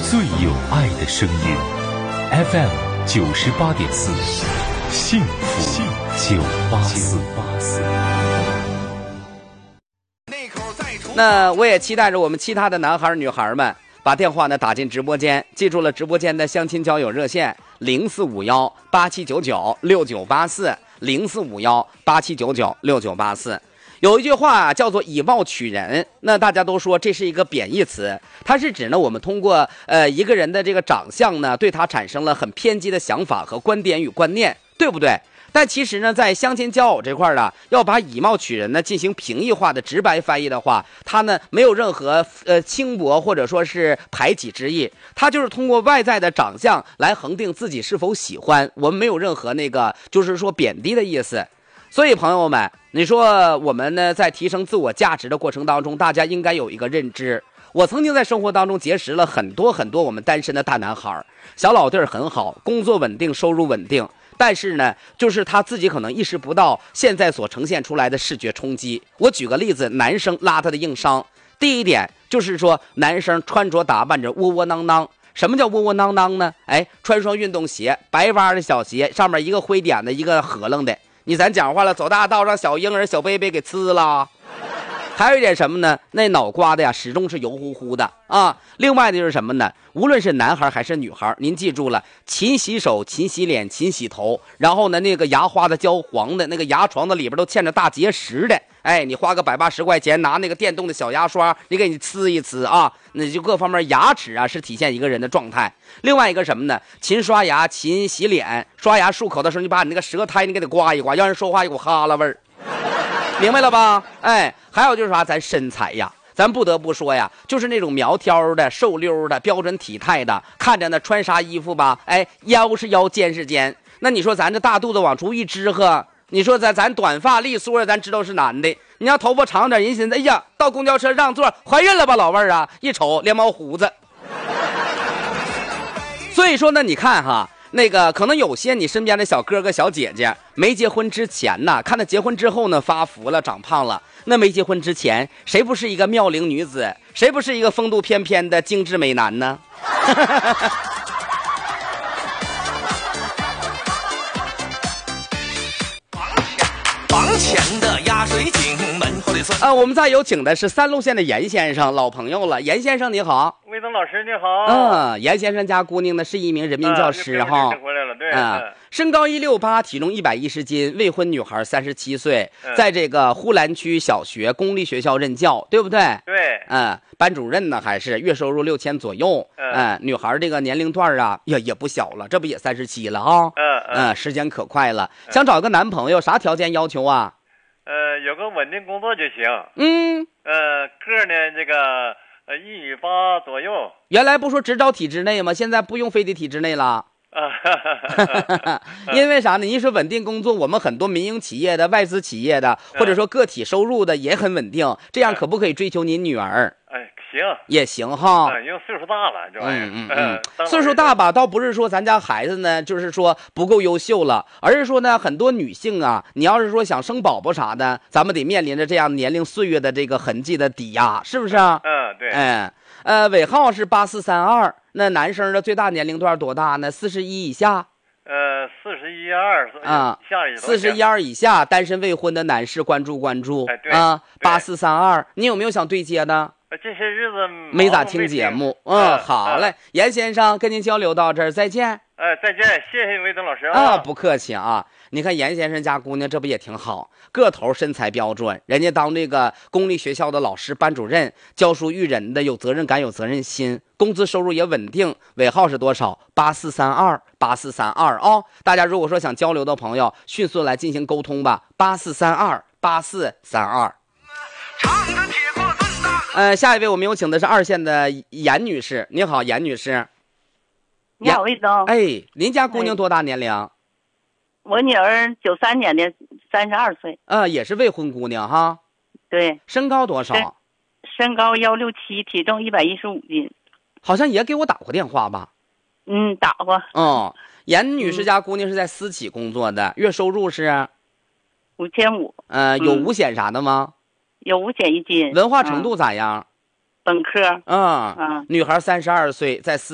最有爱的声音 FM 98.4，幸福984。 那我也期待着我们其他的男孩女孩们把电话呢打进直播间，记住了直播间的相亲交友热线045187996984，045187996984。有一句话叫做以貌取人，那大家都说这是一个贬义词，它是指呢我们通过一个人的这个长相呢，对他产生了很偏激的想法和观点与观念，对不对？但其实呢，在相亲交友这块呢，要把以貌取人呢进行平易化的直白翻译的话，它呢没有任何轻薄或者说是排挤之意，它就是通过外在的长相来恒定自己是否喜欢，我们没有任何那个就是说贬低的意思。所以朋友们，你说我们呢在提升自我价值的过程当中，大家应该有一个认知。我曾经在生活当中结识了很多我们单身的大男孩，小老弟儿很好，工作稳定，收入稳定，但是呢就是他自己可能意识不到现在所呈现出来的视觉冲击。我举个例子，男生拉他的硬伤，第一点就是说男生穿着打扮着窝窝囊囊。什么叫窝窝囊囊呢？穿双运动鞋，白袜的小鞋，上面一个灰点的，一个合楞的，你咱讲话了，走大道让小婴儿小贝贝给呲了。还有一点什么呢？那脑瓜子呀始终是油乎乎的啊。另外的就是什么呢？无论是男孩还是女孩，您记住了，勤洗手，勤洗脸，勤洗头，然后呢那个牙花的焦黄的，那个牙床子里边都嵌着大结石的，你花个180块钱拿那个电动的小牙刷，你给你呲一呲啊，那就各方面牙齿啊是体现一个人的状态。另外一个什么呢？勤刷牙，勤洗脸，刷牙漱口的时候你把你那个舌苔你给它刮一刮，让人说话一股哈喇味儿。明白了吧？还有就是啥，咱身材呀，咱不得不说呀，就是那种苗条的、瘦溜的、标准体态的，看着呢穿啥衣服吧，腰是腰，肩是肩。那你说咱这大肚子往出一支呵，你说咱短发利索的，咱知道是男的。你要头发长点，人寻思，哎呀，到公交车让座，怀孕了吧，老妹儿啊！一瞅连毛胡子。所以说呢，你看哈。那个可能有些你身边的小哥哥小姐姐没结婚之前呢，看他结婚之后呢发福了长胖了，那没结婚之前谁不是一个妙龄女子，谁不是一个风度翩翩的精致美男呢？ 房前的压水井，门后的我们再有请的是3路线的严先生，老朋友了。严先生你好。 魏东老师你好。 严先生家姑娘呢是一名人民教师哈。 回来了，对。 身高168，体重110斤，未婚女孩，37岁，在这个呼兰区小学公立学校任教，对不对？ 对。 班主任呢还是月收入6000左右。女孩这个年龄段啊也不小了，这不也37了哈。时间可快了。想找个男朋友，啥条件要求啊？ 有个稳定工作就行。个呢这个1米8左右。 原来不说只招体制内吗？现在不用非得体制内了。因为啥呢？你说稳定工作，我们很多民营企业的、外资企业的，或者说个体收入的也很稳定，这样可不可以追求您女儿？ 行， 也行哈。 因为岁数大了，这玩意儿。 岁数大吧，倒不是说咱家孩子呢，就是说不够优秀了，而是说呢，很多女性啊，你要是说想生宝宝啥的，咱们得面临着这样年龄岁月的这个痕迹的抵押，是不是啊？ 对。 尾号是8432。那男生的最大年龄段多大呢？41以下。 41、2下 41、2以下，单身未婚的男士关注。8432，你有没有想对接的？ 这些日子没咋听节目。好嘞，严先生跟您交流到这儿，再见。 再见，谢谢魏东老师啊。 不客气啊。你看严先生家姑娘这不也挺好，个头身材标准，人家当这个公立学校的老师班主任，教书育人的，有责任感有责任心，工资收入也稳定。尾号是多少？8432啊。大家如果说想交流的朋友，迅速来进行沟通吧。8432。下一位我们有请的是2线的严女士。你好，严女士。 你好，魏总。 您家姑娘多大年龄？ 我女儿93年的，32岁。 也是未婚姑娘哈。 对。 身高多少？ 身高167，体重115斤。 好像也给我打过电话吧？ 打过。 严女士家姑娘是在私企工作的，月收入是 5500。 有五险啥的吗？ 有5险1金。 文化程度咋样？ 本科。 女孩32岁，在私